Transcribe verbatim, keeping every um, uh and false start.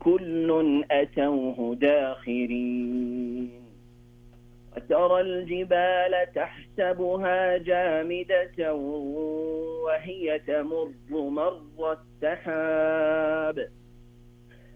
وكل أتوه داخرين وترى الجبال تحسبها جامدة وهي تمر مر السحاب